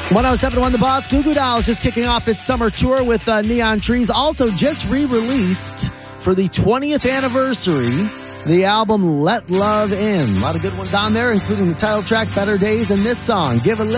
107.1 The Boss. Goo Goo Dolls just kicking off its summer tour with Neon Trees. Also just re-released for the 20th anniversary, the album Let Love In. A lot of good ones on there, including the title track, Better Days, and this song, Give a Little.